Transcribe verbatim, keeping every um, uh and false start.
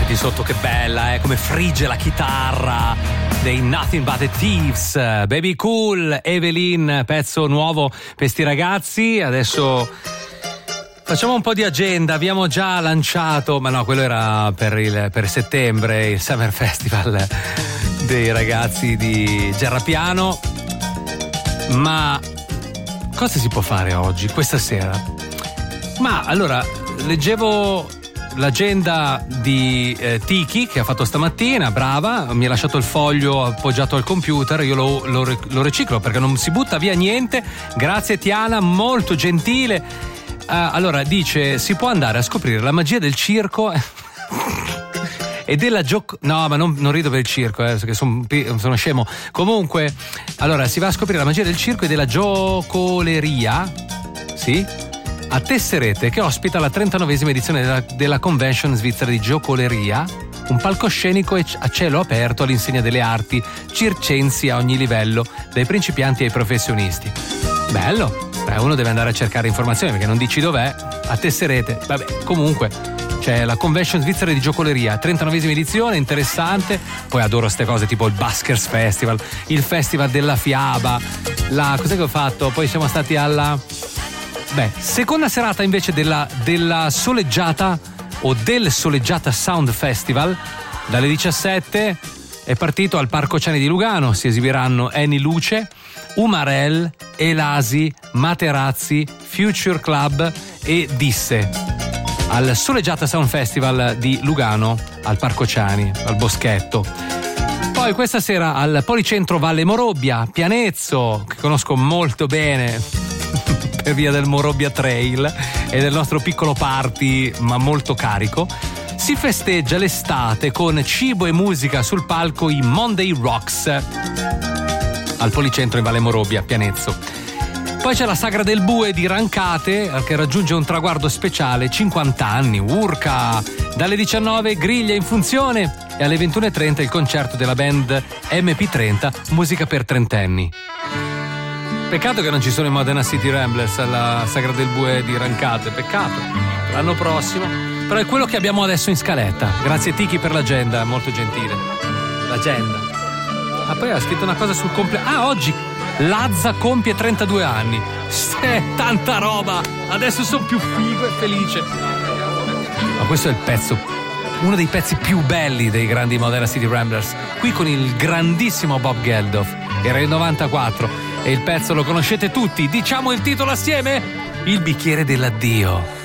Senti sotto che bella, eh, come frigge la chitarra dei Nothing But The Thieves. Baby Cool, Evelyn, pezzo nuovo per sti ragazzi. Adesso facciamo un po' di agenda. Abbiamo già lanciato, ma no, quello era per, il, per settembre, il Summer Festival dei ragazzi di Gerrapiano. Ma cosa si può fare oggi, questa sera? Ma allora, leggevo l'agenda di eh, Tiki che ha fatto stamattina, brava, mi ha lasciato il foglio appoggiato al computer, io lo, lo, lo riciclo perché non si butta via niente. Grazie Tiana, molto gentile. Uh, allora dice, si può andare a scoprire la magia del circo e della gioco... No, ma non, non rido per il circo, eh, perché sono, sono scemo. Comunque, allora si va a scoprire la magia del circo e della giocoleria, sì? A Tesserete, che ospita la trentanovesima edizione della, della Convention svizzera di giocoleria, un palcoscenico a cielo aperto all'insegna delle arti circensi a ogni livello, dai principianti ai professionisti. Bello, beh, uno deve andare a cercare informazioni perché non dici dov'è. A Tesserete, vabbè, comunque c'è la Convention svizzera di giocoleria, trentanovesima edizione, interessante. Poi adoro ste cose tipo il Baskers Festival, il Festival della Fiaba, la cos'è che ho fatto? Poi siamo stati alla... Beh, seconda serata invece della, della soleggiata o del soleggiata Sound Festival. Dalle diciassette è partito al Parco Ciani di Lugano. Si esibiranno Eni Luce, Umarell, Elasi, Materazzi, Future Club e Disse. Al soleggiata Sound Festival di Lugano, al Parco Ciani, al Boschetto. Poi questa sera al Policentro Valle Morobbia, Pianezzo, che conosco molto bene per via del Morobbia Trail e del nostro piccolo party ma molto carico, si festeggia l'estate con cibo e musica sul palco i Monday Rocks al Policentro in Valle Morobbia, Pianezzo. Poi c'è la Sagra del Bue di Rancate che raggiunge un traguardo speciale, cinquanta anni, urca! Dalle diciannove griglia in funzione e alle ventuno e trenta il concerto della band M P trenta, musica per trentenni. Peccato che non ci sono i Modena City Ramblers alla Sagra del Bue di Rancate, peccato. L'anno prossimo. Però è quello che abbiamo adesso in scaletta. Grazie Tiki per l'agenda, molto gentile. L'agenda. Ah, poi ha scritto una cosa sul compleanno. Ah, oggi Lazza compie trentadue anni. Ste, tanta roba. Adesso sono più figo e felice. Ma questo è il pezzo, uno dei pezzi più belli dei grandi Modena City Ramblers. Qui con il grandissimo Bob Geldof. Era il novantaquattro. E il pezzo lo conoscete tutti, diciamo il titolo assieme? Il bicchiere dell'addio.